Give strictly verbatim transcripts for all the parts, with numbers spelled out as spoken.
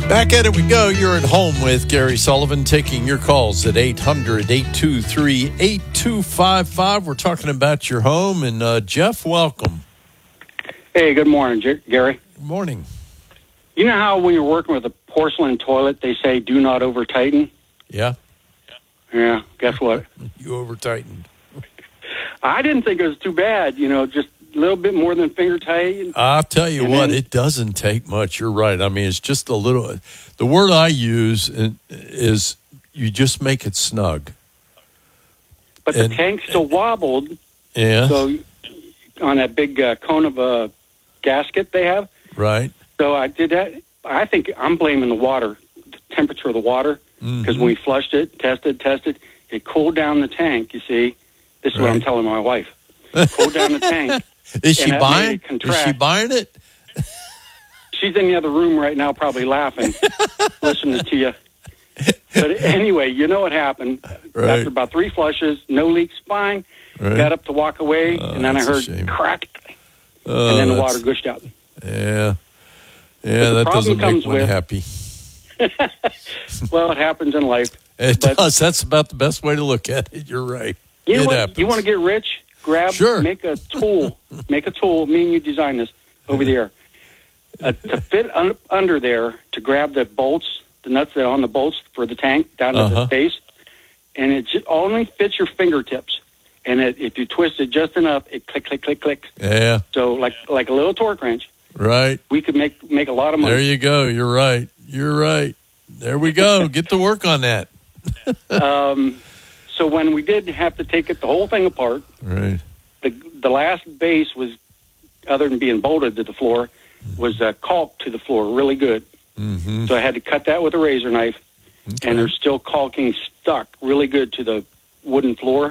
Back at it we go. You're at home with Gary Sullivan, taking your calls at eight hundred, eight two three, eight two five five. We're talking about your home. And uh, Jeff, welcome. Hey, good morning, J- Gary. Good morning. You know how when you're working with a porcelain toilet, they say do not over-tighten? Yeah. Yeah, guess what? You over-tightened. I didn't think it was too bad, you know, just a little bit more than finger tight. I'll tell you and what, then, it doesn't take much. You're right. I mean, it's just a little. The word I use is you just make it snug. But and, the tank still wobbled. Yeah. So on that big uh, cone of a gasket they have. Right. So I did that. I think I'm blaming the water, the temperature of the water, because mm-hmm. when we flushed it, tested, tested, it cooled down the tank, you see. This is right. what I'm telling my wife. Cooled down the tank. Is she buying? It Is she buying it? She's in the other room right now, probably laughing, listening to you. But anyway, you know what happened. Right. After about three flushes, no leaks, fine. Right. Got up to walk away, oh, and then I heard crack, oh, and then the water gushed out. Yeah, yeah, that doesn't make one with, happy. Well, it happens in life. It but, does. That's about the best way to look at it. You're right. You know it what? happens. You want to get rich? Grab, sure. make a tool. Make a tool. Me and you design this over there. Uh, to fit un- under there, to grab the bolts, the nuts that are on the bolts for the tank down to uh-huh. the base, and it just only fits your fingertips. And it, if you twist it just enough, it click, click, click, click. Yeah. So like like a little torque wrench. Right. We could make make a lot of money. There you go. You're right. You're right. There we go. Get to work on that. um, so when we did have to take it the whole thing apart, right. the the last base was, other than being bolted to the floor, was uh, caulked to the floor really good. Mm-hmm. So I had to cut that with a razor knife, okay. and there's still caulking stuck really good to the wooden floor.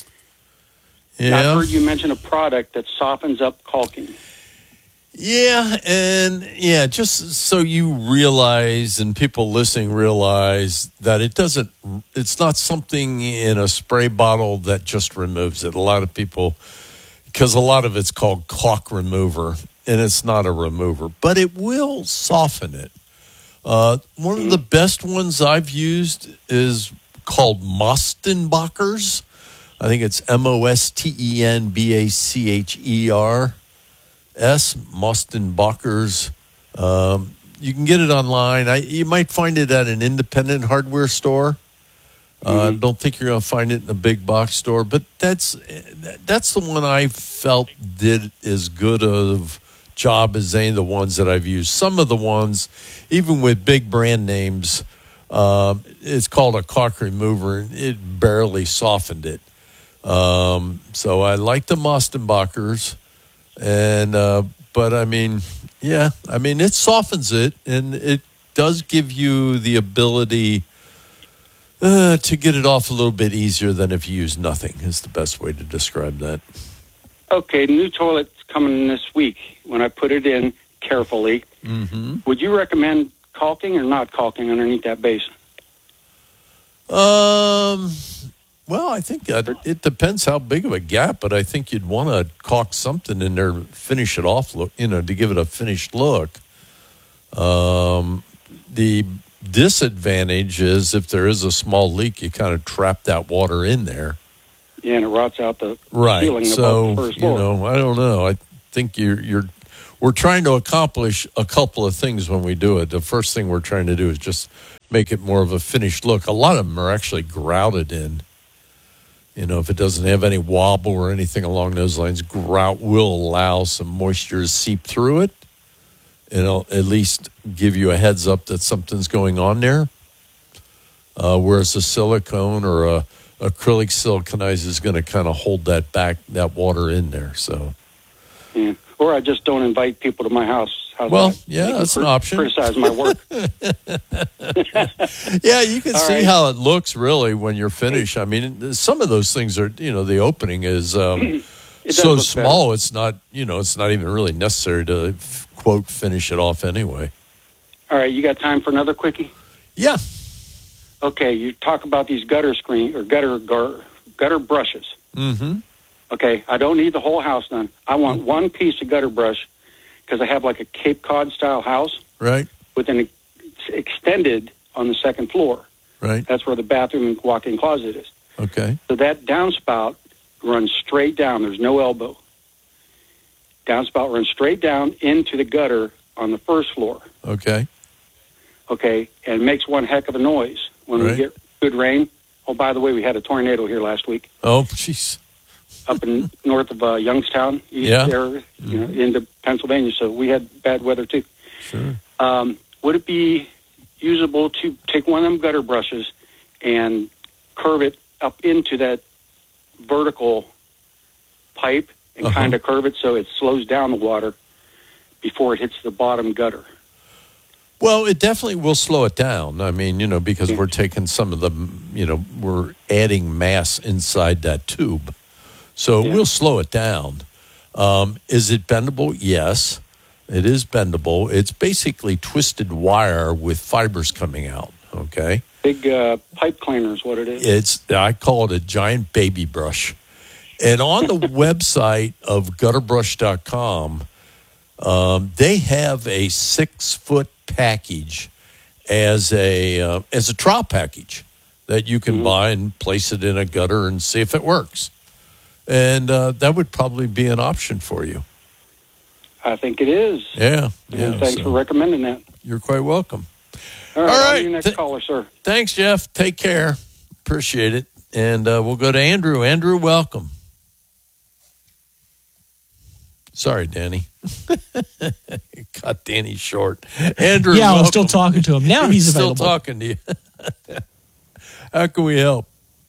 Yeah. I've heard you mention a product that softens up caulking. Yeah, and yeah, just so you realize and people listening realize that it doesn't, it's not something in a spray bottle that just removes it. A lot of people, because a lot of it's called caulk remover, and it's not a remover, but it will soften it. Uh, one of the best ones I've used is called Mostenbacher's. I think it's M O S T E N B A C H E R S, Mostenbacher's. Um, you can get it online. I, you might find it at an independent hardware store. I uh, mm-hmm. don't think you're going to find it in a big box store, but that's that's the one I felt did as good of job as any of the ones that I've used. Some of the ones, even with big brand names, um, it's called a caulk remover, and it barely softened it. Um, so I like the Mostenbacher's, and uh, but I mean, yeah, I mean it softens it, and it does give you the ability uh, to get it off a little bit easier than if you use nothing. Is the best way to describe that. Okay, new toilet's coming this week. When I put it in carefully, mm-hmm. would you recommend caulking or not caulking underneath that base? Um. Well, I think uh, it depends how big of a gap, but I think you'd want to caulk something in there, finish it off, look, you know, to give it a finished look. Um, the disadvantage is if there is a small leak, you kind of trap that water in there. Yeah, and it rots out the right. ceiling So, above the first floor. You know, I don't know. I think you're you're we're trying to accomplish a couple of things when we do it. The first thing we're trying to do is just make it more of a finished look. A lot of them are actually grouted in. You know, if it doesn't have any wobble or anything along those lines, grout will allow some moisture to seep through it. It'll at least give you a heads up that something's going on there. Uh, whereas a silicone or a acrylic siliconized is going to kind of hold that back, that water in there. So, yeah. Or I just don't invite people to my house. How's well, that? yeah, they that's cr- an option. Criticize my work. Yeah, you can All see right. how it looks really when you're finished. I mean, some of those things are, you know, the opening is um, so small. Better. It's not, you know, it's not even really necessary to quote finish it off anyway. All right, you got time for another quickie? Yeah. Okay, you talk about these gutter screen or gutter gar, gutter brushes. Mm-hmm. Okay, I don't need the whole house done. I want mm-hmm. one piece of gutter brush because I have like a Cape Cod style house, right, with an ex- extended on the second floor. Right. That's where the bathroom and walk-in closet is. Okay. So that downspout runs straight down. There's no elbow. Downspout runs straight down into the gutter on the first floor. Okay. Okay, and makes one heck of a noise when Right. we get good rain. Oh, by the way, we had a tornado here last week Oh, jeez. up in north of uh, Youngstown, east Yeah. there, you know, into Pennsylvania. So we had bad weather too. Sure. Um, would it be usable to take one of them gutter brushes and curve it up into that vertical pipe and Uh-huh. kind of curve it so it slows down the water before it hits the bottom gutter? Well, it definitely will slow it down. I mean, you know, because Yeah. we're taking some of the, you know, we're adding mass inside that tube. So Yeah. we'll slow it down. Um, is it bendable? Yes, it is bendable. It's basically twisted wire with fibers coming out, okay? Big uh, pipe cleaner is what it is. It's, I call it a giant baby brush. And on the website of gutter brush dot com, um, they have a six-foot package as a uh, as a trial package that you can Mhm. buy and place it in a gutter and see if it works. And uh, that would probably be an option for you. I think it is. Yeah, And yeah. thanks so for recommending that. you're quite welcome. All right, All on right. to your next Th- caller, sir. Thanks, Jeff. Take care. Appreciate it. And uh, we'll go to Andrew. Andrew, welcome. Sorry, Danny. Cut Danny short. Andrew, Yeah, I was welcome. still talking to him. Now he's still available. talking to you. How can we help?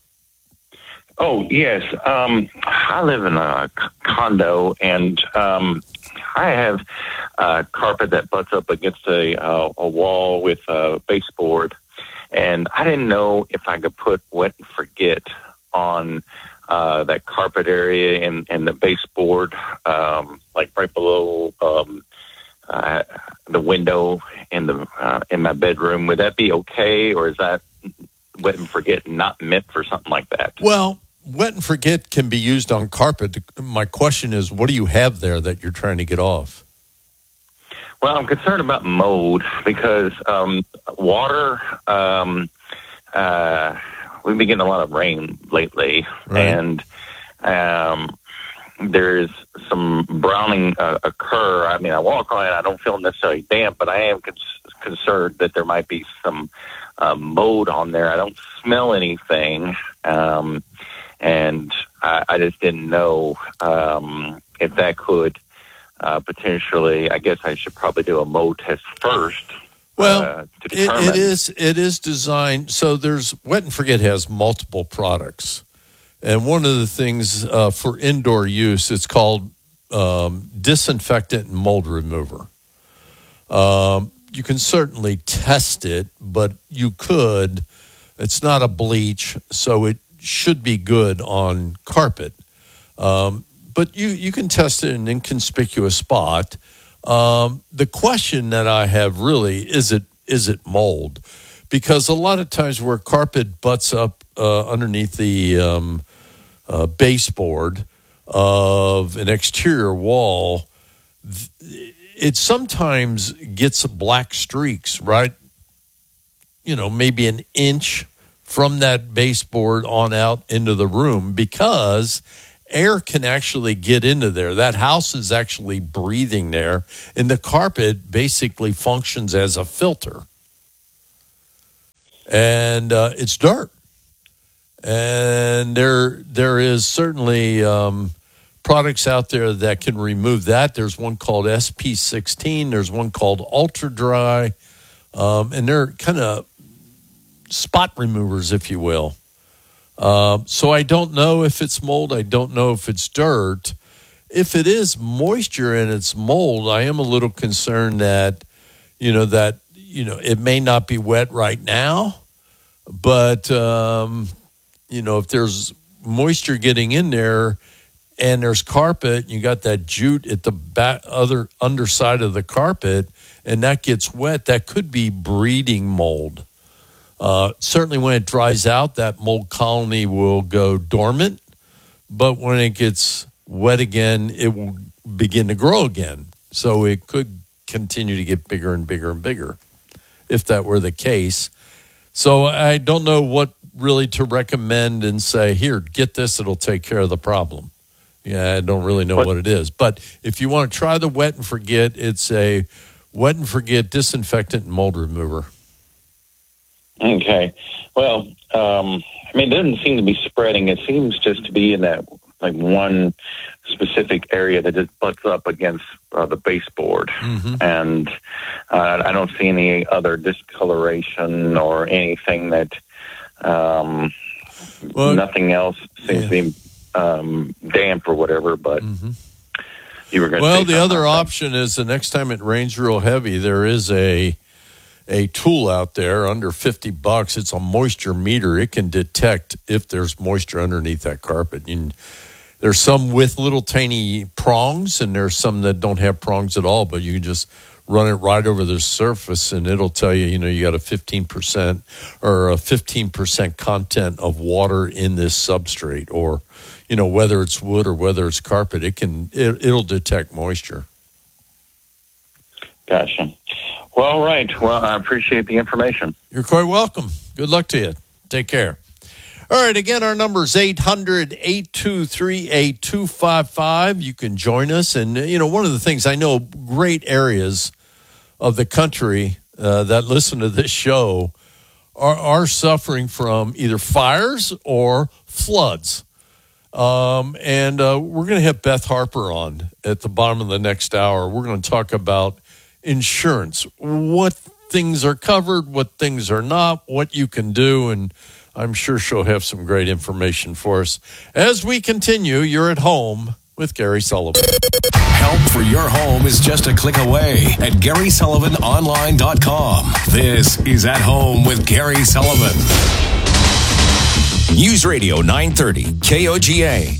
Oh, yes. Um, I live in a c- condo, and um, I have uh, carpet that butts up against a, uh, a wall with a baseboard, and I didn't know if I could put wet and forget on uh, that carpet area and, and the baseboard, um, like right below um, uh, the window in the uh, in my bedroom. Would that be okay, or is that wet and forget not meant for something like that? Well, wet and forget can be used on carpet. My question is, what do you have there that you're trying to get off? Well, I'm concerned about mold because um, water, um, uh, we've been getting a lot of rain lately, Right. and um, there's some browning uh, occur. I mean, I walk on it, I don't feel necessarily damp, but I am con- concerned that there might be some uh, mold on there. I don't smell anything, um, and I, I just didn't know um, if that could Uh, potentially, I guess I should probably do a mold test first. Well, uh, to it, determine. it is it is designed so. There's Wet and Forget has multiple products, and one of the things uh, for indoor use, it's called um, disinfectant and mold remover. Um, you can certainly test it, but you could. It's not a bleach, so it should be good on carpet. Um, But you, you can test it in an inconspicuous spot. Um, the question that I have really, is it is it mold? Because a lot of times where carpet butts up uh, underneath the um, uh, baseboard of an exterior wall, it sometimes gets black streaks, right? You know, maybe an inch from that baseboard on out into the room because air can actually get into there. That house is actually breathing there, and the carpet basically functions as a filter. And uh, it's dirt. And there, there is certainly um, products out there that can remove that. There's one called S P sixteen. There's one called Ultra Dry. Um, and they're kind of spot removers, if you will. Uh, so I don't know if it's mold. I don't know if it's dirt. If it is moisture and it's mold, I am a little concerned that, you know, that, you know, it may not be wet right now, but, um, you know, if there's moisture getting in there and there's carpet, you got that jute at the back, other underside of the carpet, and that gets wet, that could be breeding mold. Uh, certainly when it dries out, that mold colony will go dormant, but when it gets wet again, it will begin to grow again. So it could continue to get bigger and bigger and bigger. if that were the case. So I don't know what really to recommend and say, here, get this, it'll take care of the problem. Yeah, I don't really know what, what it is. But if you want to try the Wet and Forget, it's a Wet and Forget disinfectant and mold remover. Okay. Well, um, I mean, it doesn't seem to be spreading. It seems just to be in that like one specific area that just butts up against uh, the baseboard. Mm-hmm. And uh, I don't see any other discoloration or anything that, um, well, nothing else seems yeah. to be um, damp or whatever, but mm-hmm. you were going to Well, the other option is the next time it rains real heavy, there is a a tool out there under fifty bucks. It's a moisture meter. It can detect if there's moisture underneath that carpet. You can, there's some with little tiny prongs, and there's some that don't have prongs at all, but you can just run it right over the surface, and it'll tell you, you know, you got a fifteen percent or a fifteen percent content of water in this substrate, or, you know, whether it's wood or whether it's carpet, it can, it, it'll detect moisture. Gotcha. Well, all right. Well, I appreciate the information. You're quite welcome. Good luck to you. Take care. All right, again, our number is eight hundred, eight two three, eight two five five. You can join us. And, you know, one of the things, I know great areas of the country uh, that listen to this show are, are suffering from either fires or floods. Um, and uh, we're going to have Beth Harper on at the bottom of the next hour. We're going to talk about insurance, what things are covered, what things are not, what you can do, and I'm sure she'll have some great information for us. As we continue, you're at home with Gary Sullivan. Help for your home is just a click away at Gary Sullivan Online dot com. This is At Home with Gary Sullivan. News Radio nine thirty K O G A.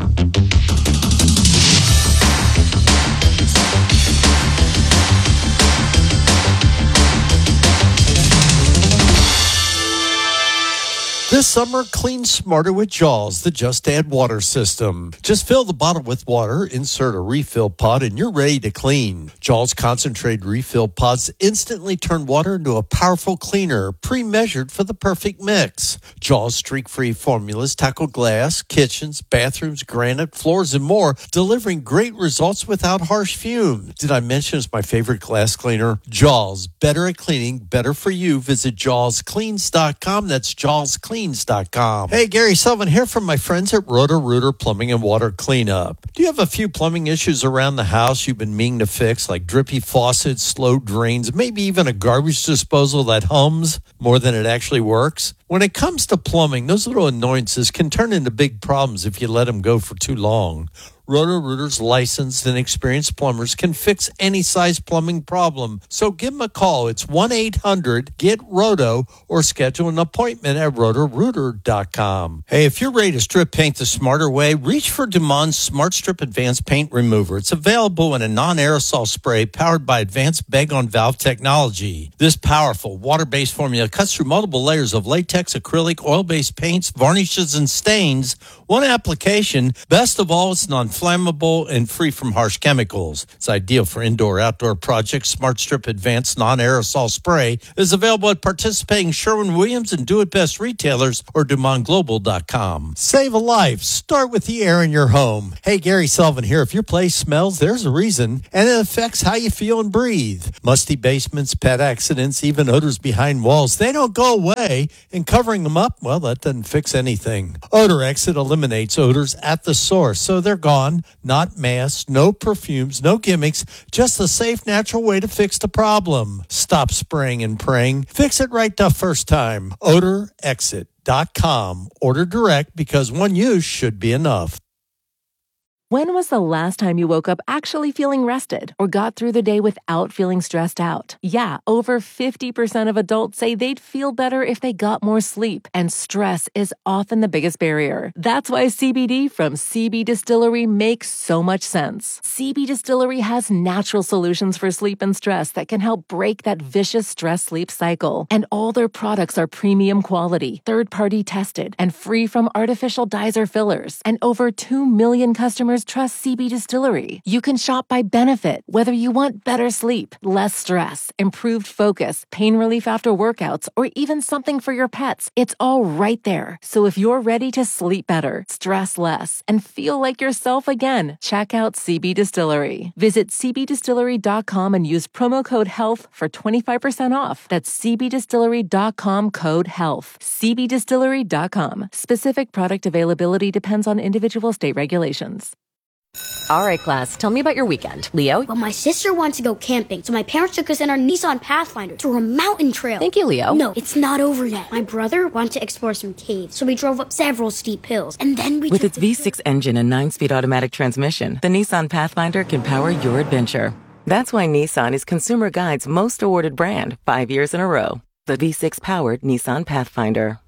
This summer, clean smarter with Jaws, the Just Add Water system. Just fill the bottle with water, insert a refill pod, and you're ready to clean. Jaws concentrated refill pods instantly turn water into a powerful cleaner, pre-measured for the perfect mix. Jaws streak-free formulas tackle glass, kitchens, bathrooms, granite, floors, and more, delivering great results without harsh fumes. Did I mention it's my favorite glass cleaner? Jaws, better at cleaning, better for you. Visit jaws cleans dot com. That's jaws cleans dot com. Hey, Gary Sullivan here from my friends at Roto-Rooter Plumbing and Water Cleanup. Do you have a few plumbing issues around the house you've been meaning to fix, like drippy faucets, slow drains, maybe even a garbage disposal that hums more than it actually works? When it comes to plumbing, those little annoyances can turn into big problems if you let them go for too long. Roto-Rooter's licensed and experienced plumbers can fix any size plumbing problem. So give them a call. It's one eight hundred get roto or schedule an appointment at roto rooter dot com. Hey, if you're ready to strip paint the smarter way, reach for Demond's Smart Strip Advanced Paint Remover. It's available in a non-aerosol spray powered by advanced bag-on-valve technology. This powerful water-based formula cuts through multiple layers of latex, acrylic, oil-based paints, varnishes, and stains. One application. Best of all, it's non-flammable and free from harsh chemicals. It's ideal for indoor-outdoor projects. Smart Strip Advanced Non-Aerosol Spray is available at participating Sherwin-Williams and Do It Best retailers or Demond Global dot com. Save a life. Start with the air in your home. Hey, Gary Sullivan here. If your place smells, there's a reason, and it affects how you feel and breathe. Musty basements, pet accidents, even odors behind walls, they don't go away, and covering them up, well, that doesn't fix anything. Odor Exit eliminates odors at the source, so they're gone. Not masks, no perfumes, no gimmicks, just a safe, natural way to fix the problem. Stop spraying and praying. Fix it right the first time. odor exit dot com. Order direct because one use should be enough. When was the last time you woke up actually feeling rested or got through the day without feeling stressed out? Yeah, over fifty percent of adults say they'd feel better if they got more sleep, and stress is often the biggest barrier. That's why C B D from C B Distillery makes so much sense. C B Distillery has natural solutions for sleep and stress that can help break that vicious stress-sleep cycle. And all their products are premium quality, third-party tested, and free from artificial dyes or fillers. And over two million customers trust C B Distillery. You can shop by benefit, whether you want better sleep, less stress, improved focus, pain relief after workouts, or even something for your pets. It's all right there. So if you're ready to sleep better, stress less, and feel like yourself again, check out C B Distillery. Visit c b distillery dot com and use promo code HEALTH for twenty-five percent off. That's c b distillery dot com code HEALTH. c b distillery dot com. Specific product availability depends on individual state regulations. All right, class, tell me about your weekend. Leo? Well, my sister wanted to go camping, so my parents took us in our Nissan Pathfinder to a mountain trail. Thank you, Leo. No, it's not over yet. My brother wanted to explore some caves, so we drove up several steep hills, and then we With took its the- V six engine and nine-speed automatic transmission, the Nissan Pathfinder can power your adventure. That's why Nissan is Consumer Guide's most awarded brand five years in a row. The V six-powered Nissan Pathfinder.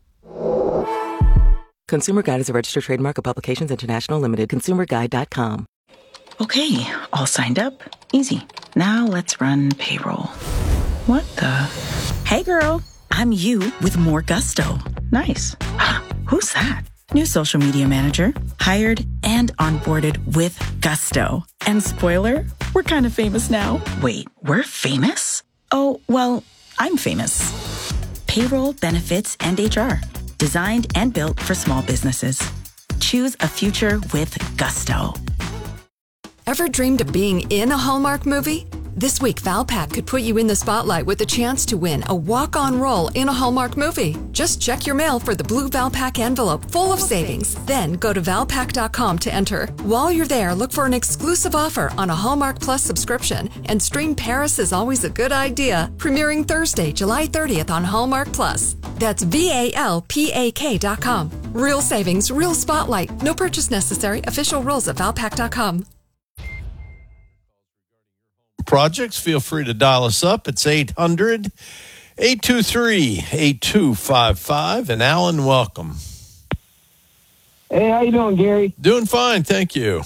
Consumer Guide is a registered trademark of Publications International Limited. consumer guide dot com. Okay, all signed up. Easy. Now let's run payroll. What the? Hey girl, I'm you with more gusto. Nice. Who's that? New social media manager. Hired and onboarded with gusto. And spoiler, we're kind of famous now. Wait, we're famous? Oh, well, I'm famous. Payroll, benefits, and H R. Designed and built for small businesses. Choose a future with gusto. Ever dreamed of being in a Hallmark movie? This week, Valpak could put you in the spotlight with a chance to win a walk-on role in a Hallmark movie. Just check your mail for the blue Valpak envelope full of savings. Then go to valpak dot com to enter. While you're there, look for an exclusive offer on a Hallmark Plus subscription and stream Paris is Always a Good Idea, premiering Thursday, July thirtieth on Hallmark Plus. That's V A L P A K dot com. Real savings, real spotlight. No purchase necessary. Official rules at valpak dot com. Projects, feel free to dial us up. It's eight hundred, eight two three, eight two five five. And Alan, welcome. Hey, how you doing, Gary? Doing fine, thank you.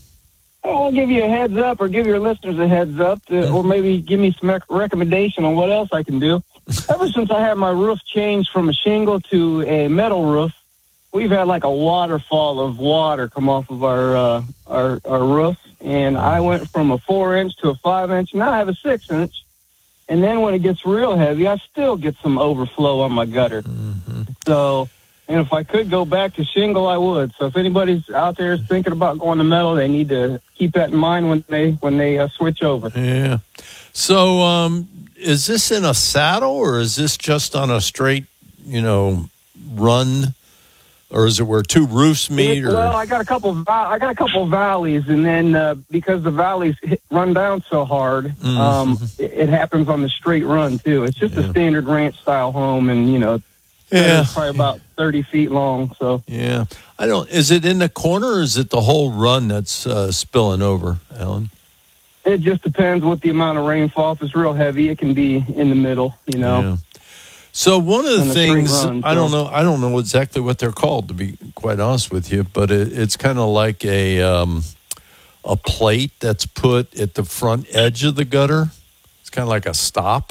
I'll give you a heads up, or give your listeners a heads up, to, or maybe give me some rec- recommendation on what else I can do. Ever since I had my roof changed from a shingle to a metal roof, we've had like a waterfall of water come off of our uh, our, our roof. And I went from a four inch to a five inch. Now I have a six inch. And then when it gets real heavy, I still get some overflow on my gutter. Mm-hmm. So, and if I could go back to shingle, I would. So if anybody's out there thinking about going to metal, they need to keep that in mind when they when they uh, switch over. Yeah. So, um, is this in a saddle, or is this just on a straight, you know, run? Or is it where two roofs meet? It, or? Well, I got a couple. Of, I got a couple of valleys, and then uh, because the valleys hit, run down so hard, mm-hmm. um, it, it happens on the straight run too. It's just yeah. a standard ranch style home, and you know, yeah, it's probably about thirty feet long. So yeah, I don't. Is it in the corner, or is it the whole run that's uh, spilling over, Alan? It just depends what the amount of rainfall. If it's real heavy, it can be in the middle. You know. Yeah. So one of the, the things run, I so. don't know, I don't know exactly what they're called, to be quite honest with you, but it, it's kind of like a um, a plate that's put at the front edge of the gutter. It's kind of like a stop,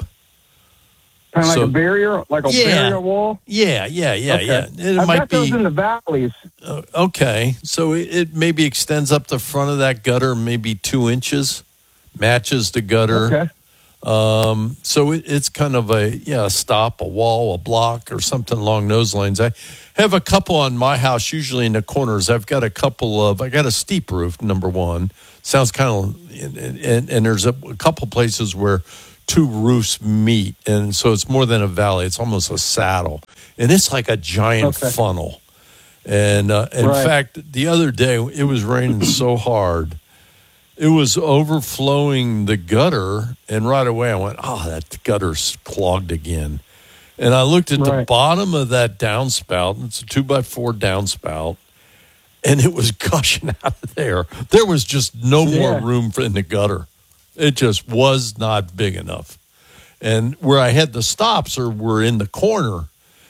kind of so, like a barrier, like a yeah, barrier wall. Yeah, yeah, yeah, okay. yeah. It I've might got be those in the valleys. Uh, okay, so it, it maybe extends up the front of that gutter, maybe two inches, matches the gutter. Okay. Um, so it, it's kind of a, yeah, a stop, a wall, a block, or something along those lines. I have a couple on my house, usually in the corners. I've got a couple of, I got a steep roof, number one. Sounds kind of, and, and, and there's a, a couple places where two roofs meet. And so it's more than a valley. It's almost a saddle. And it's like a giant okay. funnel. And uh, in right. fact, the other day, it was raining so hard. It was overflowing the gutter, and right away I went, oh, that gutter's clogged again. And I looked at right. the bottom of that downspout. It's a two by four downspout, and it was gushing out of there. There was just no yeah. more room for in the gutter. It just was not big enough. And where I had the stops or were in the corner,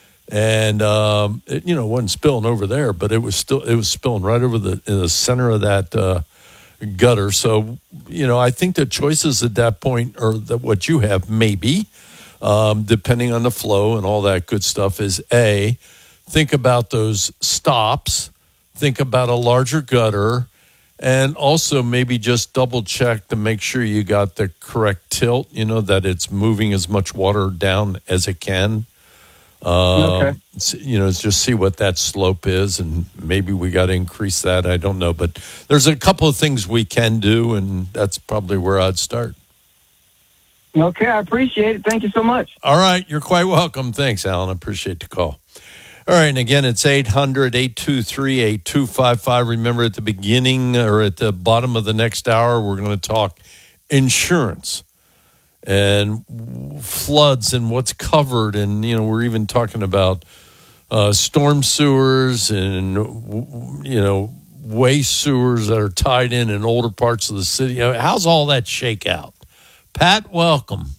and um, it, you know, wasn't spilling over there, but it was still it was spilling right over the in the center of that. Uh, gutter. So, you know, I think the choices at that point, or that what you have maybe, um, depending on the flow and all that good stuff, is A, think about those stops, think about a larger gutter, And also maybe just double check to make sure you got the correct tilt, you know, that it's moving as much water down as it can. Uh, okay. You know, just see what that slope is, and maybe we got to increase that. I don't know. But there's a couple of things we can do, and that's probably where I'd start. Okay, I appreciate it. Thank you so much. All right, you're quite welcome. Thanks, Alan. I appreciate the call. All right, and again, it's eight hundred, eight two three, eight two five five. Remember, at the beginning or at the bottom of the next hour, we're going to talk insurance and floods and what's covered. And, you know, we're even talking about uh, storm sewers and, you know, waste sewers that are tied in in older parts of the city. You know, how's all that shake out? Pat, welcome.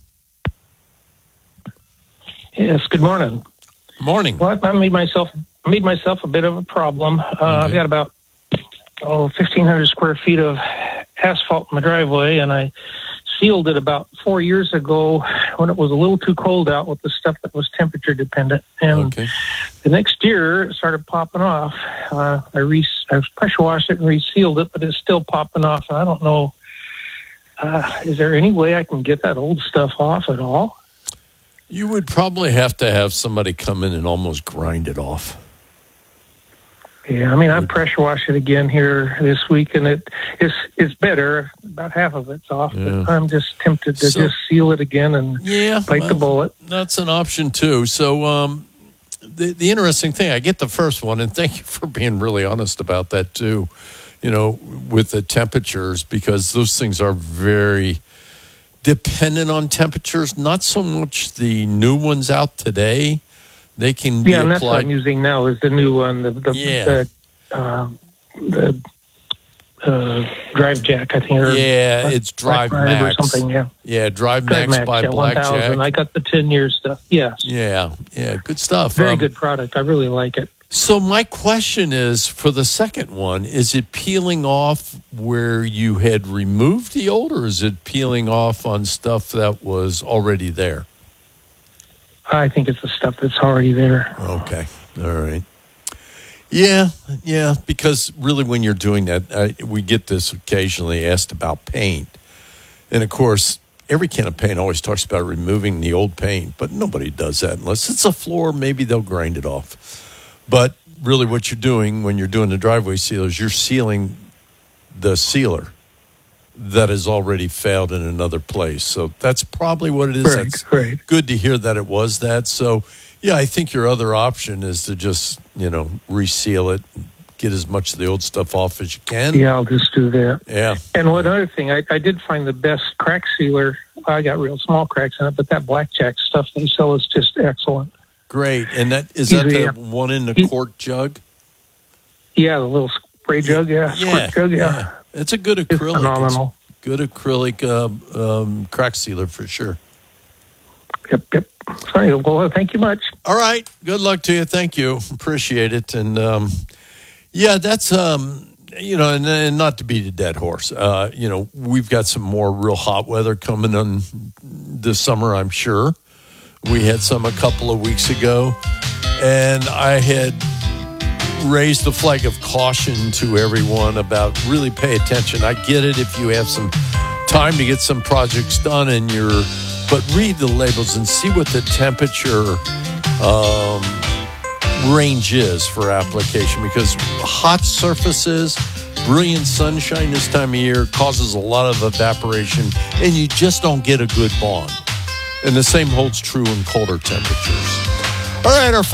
Yes, good morning. Morning. Well, I made myself made myself a bit of a problem. Uh, okay. I've got about oh fifteen hundred square feet of asphalt in my driveway, and I sealed it about four years ago when it was a little too cold out with the stuff that was temperature dependent. And okay. the next year it started popping off. Uh, I re I pressure washed it and resealed it, but it's still popping off. And I don't know. Uh, is there any way I can get that old stuff off at all? You would probably have to have somebody come in and almost grind it off. Yeah, I mean, I pressure washed it again here this week, and it is it's better. About half of it's off, Yeah. but I'm just tempted to So- just seal it again and Yeah, bite the well, bullet. That's an option too. So um, the the interesting thing, I get the first one, and thank you for being really honest about that too. You know, with the temperatures, because those things are very dependent on temperatures. Not so much the new ones out today. They can be Yeah, and that's what applied. I'm using now is the new one, the the, Yeah. the, uh, the uh, Drive Jack, I think. Or Yeah, it's Black Drive Ride Max. or something. Yeah, Yeah, Drive, Drive Max, Max by yeah, one thousand. Blackjack. I got the ten year stuff. Yes, Yeah, yeah, good stuff. very Um, good product. I really like it. So my question is, for the second one, is it peeling off where you had removed the old, or is it peeling off on stuff that was already there? I think it's the stuff that's already there. Okay, all right. Yeah, yeah, because really when you're doing that, I, we get this occasionally asked about paint. And, of course, every can of paint always talks about removing the old paint, but nobody does that unless it's a floor. Maybe they'll grind it off. But really what you're doing when you're doing the driveway seal is you're sealing the sealer that has already failed in another place. So that's probably what it is. Right, That's right. good to hear that it was that. So, yeah, I think your other option is to just, you know, reseal it, get as much of the old stuff off as you can. Yeah, I'll just do that. Yeah. And one other thing, I, I did find the best crack sealer. I got real small cracks in it, but that blackjack stuff they sell is just excellent. Great. And that is that Yeah. the one in the quart jug? Yeah, the little spray jug, yeah, Yeah, squirt jug, yeah. It's a good It's acrylic. phenomenal. It's good acrylic uh, um, crack sealer for sure. Yep, yep. Sorry, well, thank you much. All right. Good luck to you. Thank you. Appreciate it. And um, yeah, that's, um, you know, and, and not to beat a dead horse. Uh, you know, we've got some more real hot weather coming on this summer, I'm sure. We had some a couple of weeks ago. And I had raised the flag of caution to everyone about really pay attention. I get it if you have some time to get some projects done and you're, but read the labels and see what the temperature um, range is for application, because hot surfaces, brilliant sunshine this time of year causes a lot of evaporation and you just don't get a good bond. And the same holds true in colder temperatures. All right, our